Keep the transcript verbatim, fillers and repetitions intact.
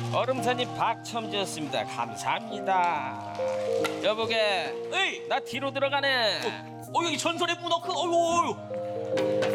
얼음사님 박첨지였습니다. 감사합니다. 여보게, 에이, 나 뒤로 들어가네. 어 여기 전설의 문어크. 어유, 어유.